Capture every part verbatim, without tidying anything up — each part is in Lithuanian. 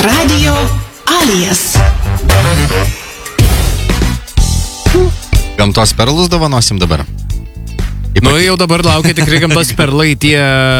Radio Alijas. Gamtos perlus dovanosim dabar. Ypač... Nu, jau dabar laukia tikrai gamtos perlai, tie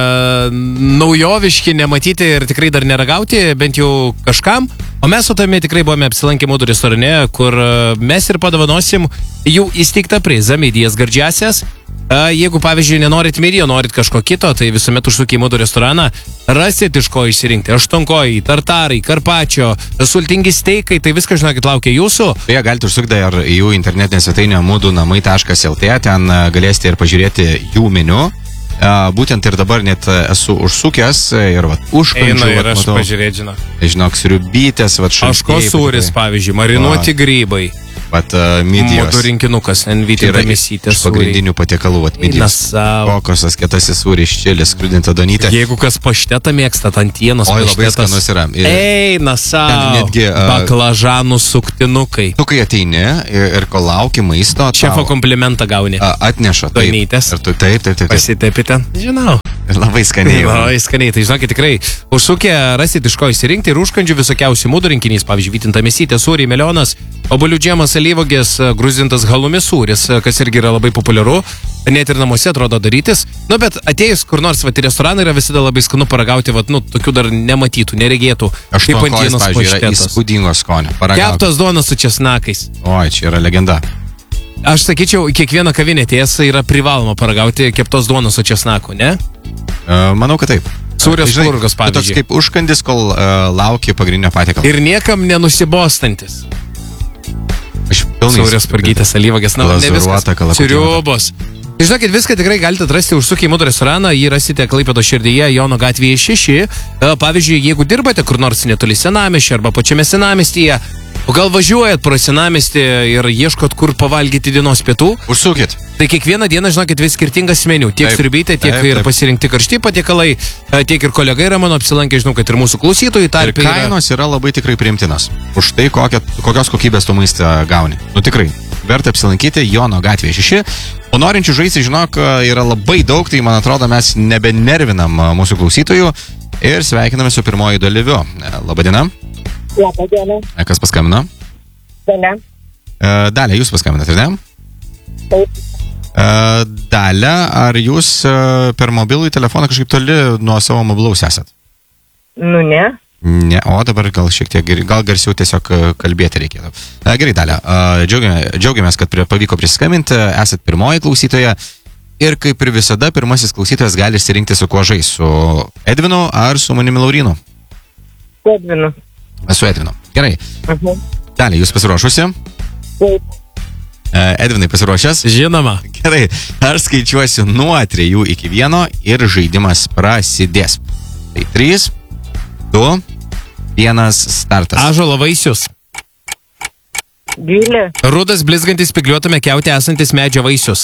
naujoviški, nematyti ir tikrai dar neragauti, bent jau kažkam. O mes su tami tikrai buvome apsilankę mūdų restorane, kur mes ir padovanosim jų įsteigtą prizą, Midijas Gardžiasias. Jeigu, pavyzdžiui, nenorit midijo, norit kažko kito, tai visuomet užsukę į mūdų restoraną, rasit iš ko išsirinkti. Aštuonkojai, tartarai, karpačio, sultingi steikai, tai viską, žinokit, laukia jūsų. Tai galite užsukti ir jų internetinę svetainę mūdų namai taškas lt, ten galėsite ir pažiūrėti jų meniu. Būtent ir dabar net esu užsukęs ir vat, užkandžių. Eina ir aš matau, pažiūrėt, žinok. Žinok, sriubytės, vat šaltieji. Aško sūris, pavyzdžiui, marinuoti grybai. Vat uh, midijos. Mūdų rinkinukas, envytinta mėsytė sūriai. Pagrindinių patiekalų, vat midijos. Kokosas, kietasis sūris, čilis, skrudinta donytė. Jeigu kas paštetą mėgsta, antienos Oi, paštetas. labai skanus yra. Ir, Eina savo. Netgi, uh, baklažanų suktinukai. Tu kai ateini ir, ir ko lauki maisto, šefo komplimentą gauni. Uh, atneša. Donytės. Taip, taip, taip, taip. Pasitepite. Žinau. Ir labai skaniai. Labai skaniai. Tai žinokit, tikrai užsukę rasit iš ko įsirinkti ir užkandžių visokiausių mūdų rinkinys, pavyzdžiui, vytinta mėsytė, sūriai, melionas, obuolių džemas, alyvuogės, gruzintas halumi sūris, kas irgi yra labai populiaru, net ir namuose atrodo darytis. Nu, bet atėjus kur nors, va, į restoraną yra visada labai skanu paragauti, va, nu, tokių dar nematytų, neregėtų. Aštuonkojis, pavyzdžiui, yra įspūdingo skonio. Keptos duonos su česnakais. Oi, čia yra legenda. Aš sakyčiau, kiekvieną kavinę tiesa yra privaloma paragauti keptos duonos su česnaku, ne? Uh, manau, kad taip. Sūrios purgos, pavyzdžiui. Toks kaip užkandis, kol uh, lauki pagrindinio patiekalo. Ir niekam nenusibostantis. Pilnai Sūrios purgytės, alyvuogės, na, ne viskas. Sriubos. Žinokit, viską tikrai galite atrasti užsukę į mūdų restoraną, jį rasite Klaipėdos širdyje, Jono gatvėje šeši. Pavyzdžiui, jeigu dirbate kur nors netoli senamiesčio arba pačiame senamiestyje, o gal važiuojat pro senamiestį ir ieškot kur pavalgyti dienos pietų, užsukit. Tai kiekvieną dieną, žinokit, vis skirtingas meniu. Tiek sriubytė, tiek taip, taip. ir pasirinkti karšti patiekalai, tiek ir kolega yra mano apsilankę, žinau, kad ir mūsų klausytojai tarpe. Ir kainos yra, yra labai tikrai priimtinas. Už tai, kokią, kokios kokybės tu maistą gauni. Nu tikrai, verta apsilankyti Jono gatvėje šeši. O norinčių žaisti, žinok, yra labai daug, tai man atrodo, mes nebenervinam mūsų klausytojų ir sveikiname su pirmoju dalyviu. Labadiena. Labadiena. Kas paskambino? Dalia. Dalia, jūs paskambinate, ne? Taip. Dalia, ar jūs per mobilų telefoną kažkaip toli nuo savo mobilaus esat? Nu, ne. Ne, o dabar gal šiek tiek, gal garsiau tiesiog kalbėti reikėtų. Gerai, Dalia, džiaugiamės, džiaugiamės, kad pavyko prisiskambinti, esat pirmoji klausytoja ir kaip ir visada, pirmasis klausytojas gali išsirinkti su kuo žais, su Edvinu ar su manimi Laurinu? Su Edvinu. Su Edvinu. Gerai. Uh-huh. Dalia, jūs pasiruošusi? Taip. Edvinai, pasiruošęs? Žinoma. Gerai, aš skaičiuosiu nuo trijų iki vieno ir žaidimas prasidės. Tai trys, du, vienas, startas. Ąžuolo vaisius. Gilė. Rudas blizgantis spygliuotame kiaute esantis medžio vaisius.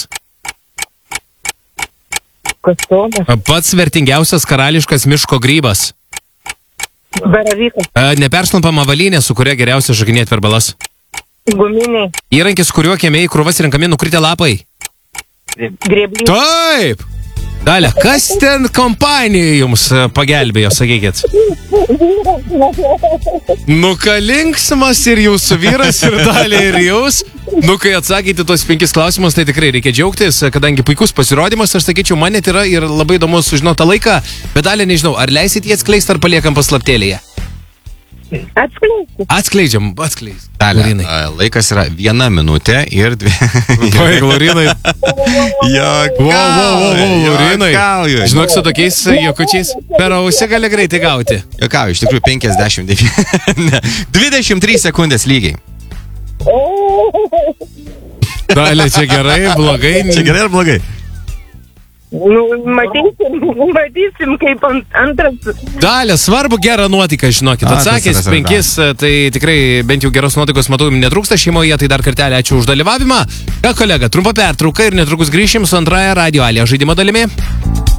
Kastonas. Pats vertingiausias karališkas miško grybas. Baravykas. Neperšlampama avalynė, su kuria geriausia šokinėti per balas. Guminiai. Įrankis, kuriuo kieme į krūvas renkami nukritę lapai. Grėblys. Taip! Dalia, kas ten kompanija jums pagelbėjo, sakykit? Nu, ką linksmas ir jūsų vyras, ir Dalia, ir jūs. Nu, kai atsakyti tos penkis klausimus, tai tikrai reikia džiaugtis, kadangi puikus pasirodymas, aš sakyčiau, man net yra ir labai įdomu sužinoti tą laiką, bet Dalia, nežinau, ar leisit jį atskleisti, ar paliekam paslaptėlėje? Atskleisti. Atskleidžiam, atskleis. Dalia, laikas yra viena minutė ir dvi... Oi, Laurinai. Jokauju. Wow, wow, wow, Laurinai. Žinok, su tokiais jokučiais per ausį gali greitai gauti. Jokauju, iš tikrųjų penkiasdešimt devyni. dvidešimt trys sekundės lygiai. Dalia, čia gerai, blogai? Čia gerai ar blogai? Nu, matysim, matysim, kaip antras. Dalia, svarbu gerą nuotaiką, žinokit. Atsakęs penkis, tai tikrai bent jau geros nuotaikos matau jums netrūksta šeimoje, tai dar kartelį ačiū už dalyvavimą. Ką, kolega, trumpa pertrauka ir netrukus grįšim su antrąja Radio Alija žaidimo dalimi.